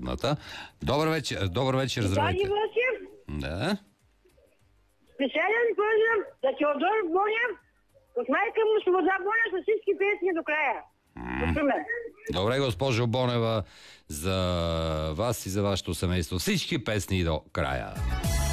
свободната. Добър вечер, здравейте. Да. Специален поздрав за Теодор Бонев от майка му Свобода Бонев с всички песни до края. Добре, госпожо Бонева, за вас и за вашето семейство всички песни до края.